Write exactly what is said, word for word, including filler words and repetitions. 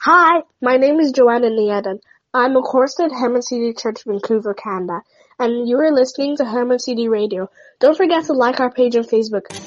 Hi, my name is Joanna Niedan. I'm a chorister at Hammond C D Church, Vancouver, Canada, and you are listening to Hammond C D Radio. Don't forget to like our page on Facebook.